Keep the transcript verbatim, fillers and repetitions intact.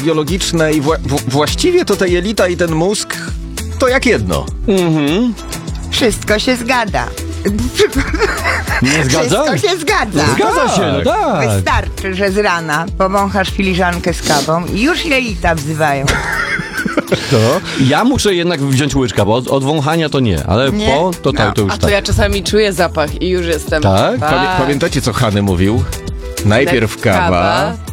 fizjologiczne i wła- w- właściwie to ta jelita i ten mózg to jak jedno. Mhm. Wszystko się zgadza. Nie zgadza? Wszystko się zgadza. Zgadza się, no tak. Wystarczy, że z rana powąchasz filiżankę z kawą i już jelita wzywają. To? Ja muszę jednak wziąć łyczka, bo od, od wąchania to nie, ale Nie? po to, to, No. to już A to tak. ja czasami czuję zapach i już jestem. Tak? Pamię- pamiętacie, co Hany mówił? Najpierw kawa,